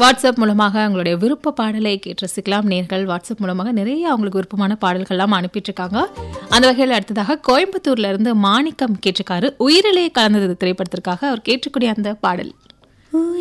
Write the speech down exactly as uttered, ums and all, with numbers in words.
WhatsApp மூலமாக உங்களுடைய விருப்ப பாடலை கேட்டு ரசிக்கலாம். நேர்கள் வாட்ஸ்அப் மூலமாக நிறைய அவங்களுக்கு விருப்பமான பாடல்கள்லாம் அனுப்பிட்டு இருக்காங்க. அந்த வகையில் அடுத்ததாக கோயம்புத்தூர்ல இருந்து மாணிக்கம் கேட்டிருக்காரு. உயிரிலே கலந்தது திரைப்படத்திற்காக அவர் கேட்கக்கூடிய அந்த பாடல்.